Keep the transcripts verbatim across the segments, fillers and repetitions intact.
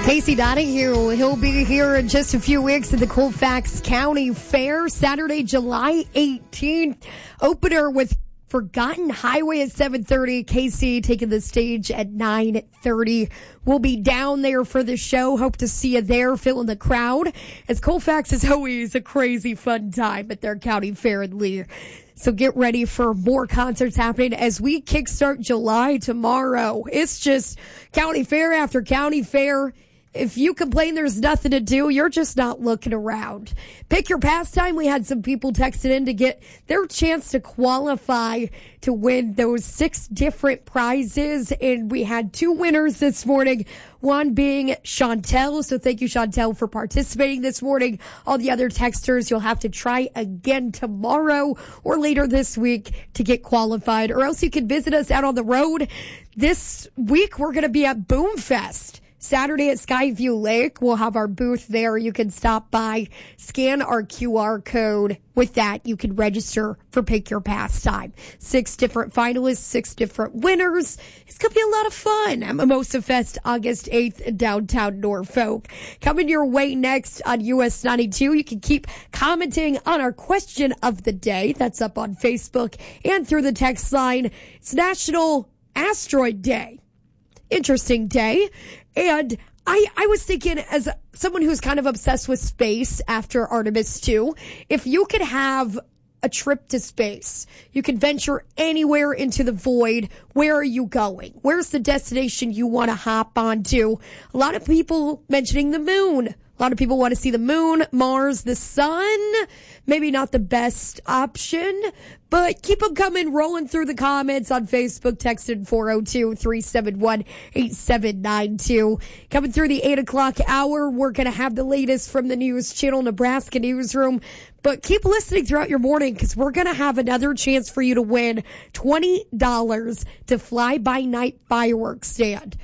Casey Donahue, he'll be here in just a few weeks at the Colfax County Fair, Saturday, July eighteenth. Opener with Forgotten Highway at seven thirty. Casey taking the stage at nine thirty. We'll be down there for the show. Hope to see you there, filling the crowd, as Colfax is always a crazy fun time at their county fair in Lee. So get ready for more concerts happening as we kickstart July tomorrow. It's just county fair after county fair. If you complain there's nothing to do, you're just not looking around. Pick your pastime. We had some people texting in to get their chance to qualify to win those six different prizes. And we had two winners this morning, one being Chantel. So thank you, Chantel, for participating this morning. All the other texters, you'll have to try again tomorrow or later this week to get qualified, or else you can visit us out on the road. This week, we're going to be at Boomfest. Saturday at Skyview Lake, we'll have our booth there. You can stop by, scan our Q R code. With that, you can register for Pick Your Pastime. Six different finalists, six different winners. It's going to be a lot of fun at Mimosa Fest, August eighth in downtown Norfolk. Coming your way next on U S ninety-two, you can keep commenting on our question of the day. That's up on Facebook and through the text line. It's National Asteroid Day. Interesting day. And I, I was thinking, as someone who's kind of obsessed with space after Artemis two, if you could have a trip to space, you could venture anywhere into the void, where are you going? Where's the destination you want to hop onto? A lot of people mentioning the moon. A lot of people want to see the moon, Mars, the sun. Maybe not the best option, but keep them coming, rolling through the comments on Facebook, texting four oh two, three seven one, eight seven nine two. Coming through the eight o'clock hour, we're going to have the latest from the News Channel Nebraska newsroom. But keep listening throughout your morning, because we're going to have another chance for you to win twenty dollars to Fly By Night Fireworks Stand.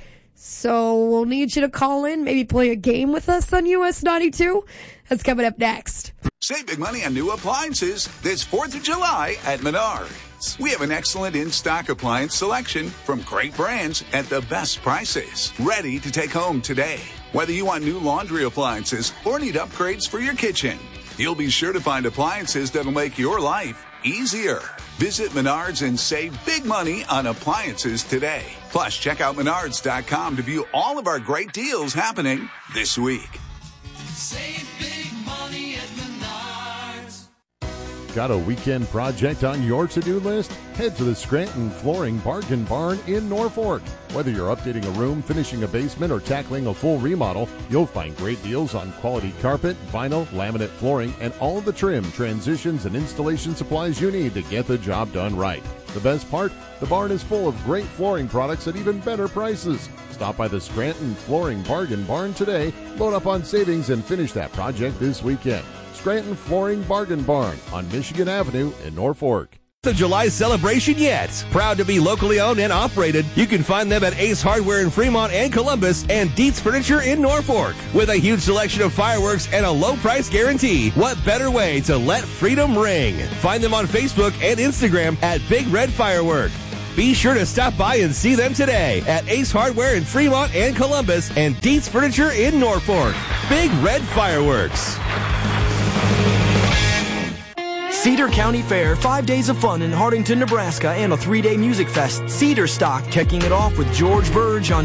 So we'll need you to call in, maybe play a game with us on U S ninety-two. That's coming up next. Save big money on new appliances this fourth of July at Menards. We have an excellent in-stock appliance selection from great brands at the best prices. Ready to take home today. Whether you want new laundry appliances or need upgrades for your kitchen, you'll be sure to find appliances that'll make your life easier. Visit Menards and save big money on appliances today. Plus, check out menards dot com to view all of our great deals happening this week. Save big money at Menards. Got a weekend project on your to-do list? Head to the Scranton Flooring Bargain Barn in Norfolk. Whether you're updating a room, finishing a basement, or tackling a full remodel, you'll find great deals on quality carpet, vinyl, laminate flooring, and all the trim, transitions, and installation supplies you need to get the job done right. The best part? The barn is full of great flooring products at even better prices. Stop by the Scranton Flooring Bargain Barn today, load up on savings, and finish that project this weekend. Scranton Flooring Bargain Barn on Michigan Avenue in Norfolk. The July celebration yet. Proud to be locally owned and operated. You can find them at Ace Hardware in Fremont and Columbus and Dietz Furniture in Norfolk. With a huge selection of fireworks and a low price guarantee, what better way to let freedom ring? Find them on Facebook and Instagram at Big Red Firework. Be sure to stop by and see them today at Ace Hardware in Fremont and Columbus and Dietz Furniture in Norfolk. Big Red Fireworks. Cedar County Fair, five days of fun in Hardington, Nebraska, and a three-day music fest. Cedar Stock kicking it off with George Burge on